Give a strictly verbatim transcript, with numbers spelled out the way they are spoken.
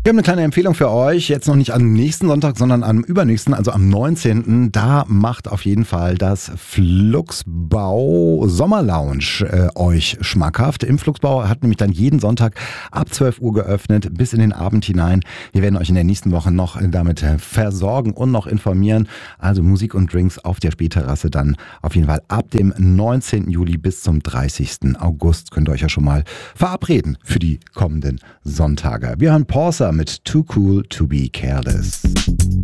Wir haben eine kleine Empfehlung für euch, jetzt noch nicht am nächsten Sonntag, sondern am übernächsten, also am neunzehnten Da macht auf jeden Fall das Flugsbau Sommerlounge äh, euch schmackhaft. Im Flugsbau hat nämlich dann jeden Sonntag ab zwölf Uhr geöffnet, bis in den Abend hinein. Wir werden euch in der nächsten Woche noch damit versorgen und noch informieren. Also Musik und Drinks auf der Spielterrasse dann auf jeden Fall ab dem neunzehnten Juli bis zum dreißigsten August. Könnt ihr euch ja schon mal verabreden für die kommenden Sonntage. Wir hören Porsa mit Too Cool to Be Careless.